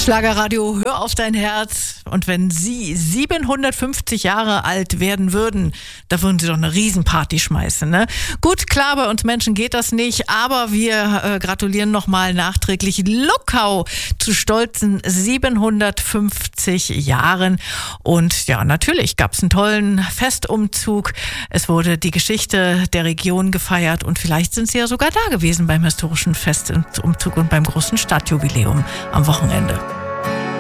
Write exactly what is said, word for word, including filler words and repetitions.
Schlagerradio, hör auf dein Herz. Und wenn Sie siebenhundertfünfzig Jahre alt werden würden, da würden Sie doch eine Riesenparty schmeißen, ne? Gut, klar, bei uns Menschen geht das nicht, aber wir äh, gratulieren nochmal nachträglich Luckau zu stolzen siebenhundertfünfzig Jahren. Und ja, natürlich gab es einen tollen Festumzug. Es wurde die Geschichte der Region gefeiert und vielleicht sind Sie ja sogar da gewesen beim historischen Festumzug und beim großen Stadtjubiläum am Wochenende.